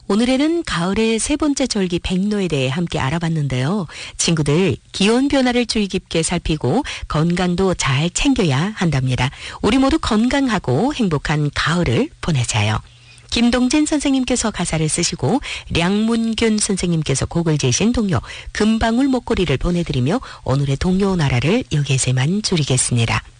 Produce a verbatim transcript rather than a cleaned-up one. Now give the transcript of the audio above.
오늘에는 가을의 세 번째 절기 백로에 대해 함께 알아봤는데요. 친구들, 기온 변화를 주의 깊게 살피고 건강도 잘 챙겨야 한답니다. 우리 모두 건강하고 행복한 가을을 보내자요. 김동진 선생님께서 가사를 쓰시고 량문균 선생님께서 곡을 제신 동요 금방울 목걸이를 보내드리며 오늘의 동요 나라를 여기에서만 줄이겠습니다.